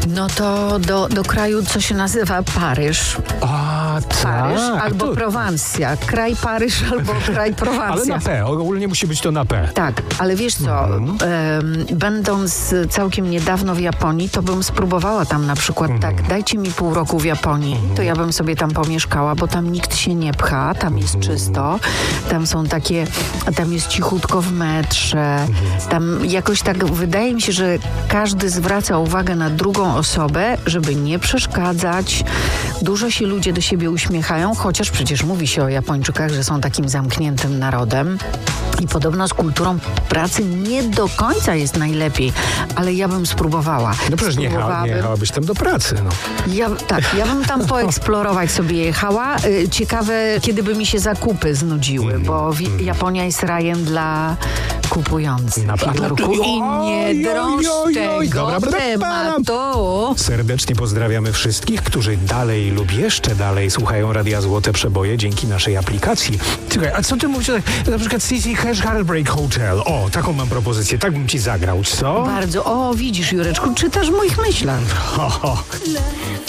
No to do kraju, co się nazywa Paryż. Paryż albo Prowansja. Kraj Paryż albo kraj Prowansja. Ale na P, ogólnie musi być to na P. Tak, ale wiesz co, będąc całkiem niedawno w Japonii, to bym spróbowała tam na przykład tak, dajcie mi pół roku w Japonii, to ja bym sobie tam pomieszkała, bo tam nikt się nie pcha, tam jest czysto, tam jest cichutko w metrze, tam jakoś tak wydaje mi się, że każdy zwraca uwagę na drugą osobę, żeby nie przeszkadzać. Dużo się ludzie do siebie uśmiechają, chociaż przecież mówi się o Japończykach, że są takim zamkniętym narodem. I podobno z kulturą pracy nie do końca jest najlepiej, ale ja bym spróbowała. No przecież nie jechałabyś tam do pracy, no. Ja bym tam poeksplorować sobie jechała. Ciekawe, kiedy by mi się zakupy znudziły, bo Japonia jest rajem dla kupujących. I nie drąż tego tematu. Serdecznie pozdrawiamy wszystkich, którzy dalej lub jeszcze dalej słuchają Radia Złote Przeboje dzięki naszej aplikacji. Czekaj, a co ty mówisz? Na przykład Sissy Hash Heartbreak Hotel. O, taką mam propozycję. Tak bym ci zagrał, co? Bardzo. O, widzisz, Jureczku, czytasz w moich myślach.